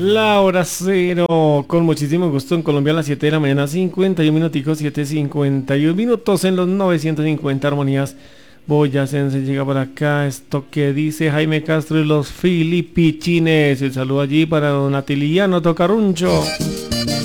La hora cero, con muchísimo gusto en Colombia a las 7 de la mañana, 51 minuticos, 7:51 minutos en los 950 armonías boyacense. Llega por acá esto que dice Jaime Castro y los Filipichines. El saludo allí para don Atiliano Tocaruncho.